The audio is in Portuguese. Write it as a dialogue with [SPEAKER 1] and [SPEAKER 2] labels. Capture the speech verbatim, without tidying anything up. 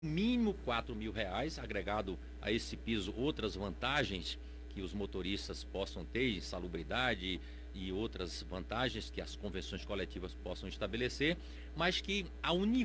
[SPEAKER 1] mínimo quatro mil reais, agregado a esse piso outras vantagens que os motoristas possam ter, insalubridade e outras vantagens que as convenções coletivas possam estabelecer, mas que a